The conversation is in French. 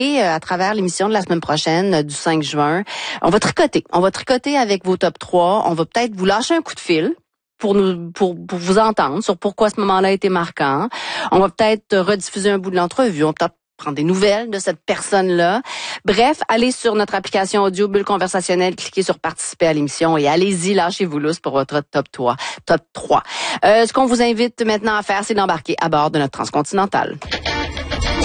Et à travers l'émission de la semaine prochaine, du 5 juin, on va tricoter. On va tricoter avec vos top 3. On va peut-être vous lâcher un coup de fil pour vous entendre sur pourquoi ce moment-là a été marquant. On va peut-être rediffuser un bout de l'entrevue. On va peut-être prendre des nouvelles de cette personne-là. Bref, allez sur notre application audio Bulle conversationnelle, cliquez sur participer à l'émission et allez-y, lâchez-vous lousse pour votre top 3. Ce qu'on vous invite maintenant à faire, c'est d'embarquer à bord de notre transcontinentale.